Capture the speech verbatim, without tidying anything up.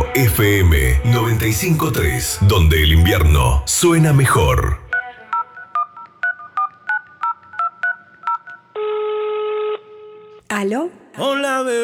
F M noventa y cinco punto tres, donde el invierno suena mejor. ¿Aló? Hola, bebé.